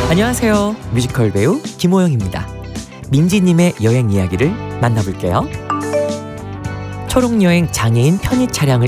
안녕하세요. 뮤지컬 배우 김호영입니다. 민지님의 여행 이야기를 만나볼게요. 초록여행 장애인 편의 차량을